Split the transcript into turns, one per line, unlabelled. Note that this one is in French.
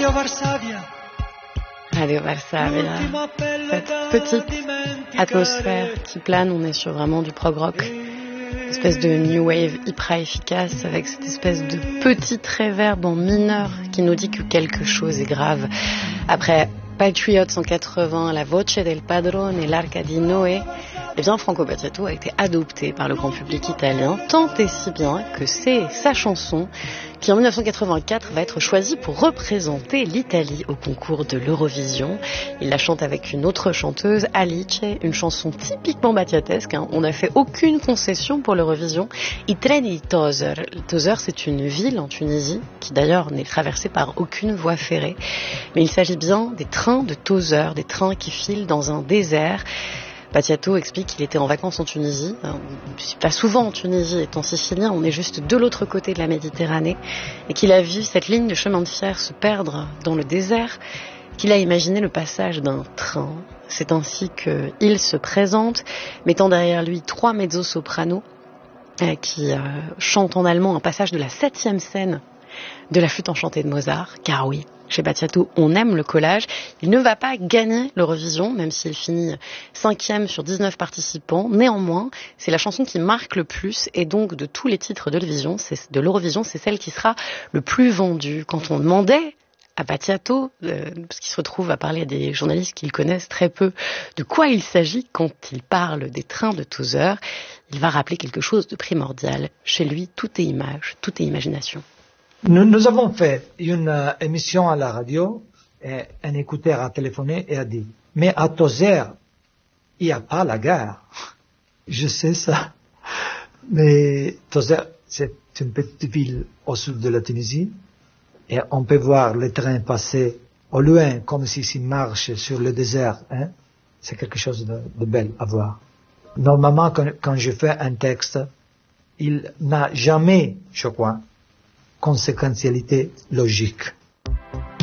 Radio Varsavia, cette petite atmosphère qui plane, on est sur vraiment du prog rock, une espèce de new wave hyper efficace avec cette espèce de petite réverb en mineur qui nous dit que quelque chose est grave. Après Patriot 180, La Voce del Padrone et l'Arca di Noé, eh bien Franco Battiato a été adopté par le grand public italien, tant et si bien que c'est sa chanson qui en 1984 va être choisie pour représenter l'Italie au concours de l'Eurovision. Il la chante avec une autre chanteuse, Alice, une chanson typiquement battiatesque. On n'a fait aucune concession pour l'Eurovision. I treni di Tozeur. Tozeur, c'est une ville en Tunisie qui d'ailleurs n'est traversée par aucune voie ferrée. Mais il s'agit bien des trains de Tozeur, des trains qui filent dans un désert. Battiato explique qu'il était en vacances en Tunisie. Je suis pas souvent en Tunisie, étant sicilien, on est juste de l'autre côté de la Méditerranée, et qu'il a vu cette ligne de chemin de fer se perdre dans le désert, qu'il a imaginé le passage d'un train. C'est ainsi qu'il se présente, mettant derrière lui 3 mezzo-sopranos qui chantent en allemand un passage de la 7e scène de la flûte enchantée de Mozart, car oui, chez Battiato, on aime le collage. Il ne va pas gagner l'Eurovision, même s'il finit 5e sur 19 participants. Néanmoins, c'est la chanson qui marque le plus, et donc de tous les titres de l'Eurovision, c'est celle qui sera le plus vendue. Quand on demandait à Battiato, parce qu'il se retrouve à parler à des journalistes qu'ils connaissent très peu, de quoi il s'agit quand il parle des trains de Tozeur, il va rappeler quelque chose de primordial. Chez lui, tout est image, tout est imagination.
Nous avons fait une émission à la radio et un écouteur a téléphoné et a dit « Mais à Tozeur, il n'y a pas la gare. » Je sais ça. Mais Tozeur, c'est une petite ville au sud de la Tunisie et on peut voir les trains passer au loin comme s'ils marchent sur le désert. Hein? C'est quelque chose de bel à voir. Normalement, quand je fais un texte, il n'a jamais, je crois, conséquentialité logique.